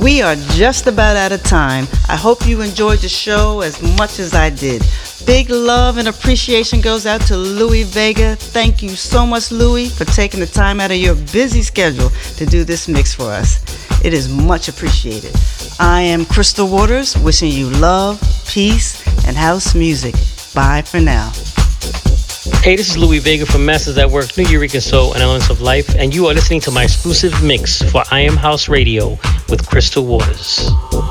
We are just about out of time. I hope you enjoyed the show as much as I did. Big love and appreciation goes out to Louie Vega. Thank you so much, Louie, for taking the time out of your busy schedule to do this mix for us. It is much appreciated. I am Crystal Waters, wishing you love, peace, and house music. Bye for now. Hey, this is Louie Vega from Masters at Work, New Eureka Soul and Elements of Life, and you are listening to my exclusive mix for I Am House Radio with Crystal Waters.